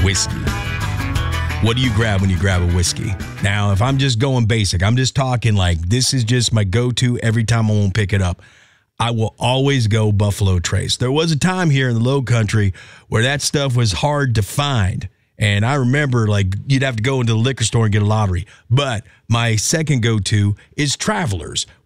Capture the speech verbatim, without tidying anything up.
whiskey. What do you grab when you grab a whiskey? Now, if I'm just going basic, I'm just talking like this is just my go-to every time I won't pick it up. I will always go Buffalo Trace. There was a time here in the Low Country where that stuff was hard to find. And I remember, like, you'd have to go into the liquor store and get a lottery. But my second go-to is Travelers,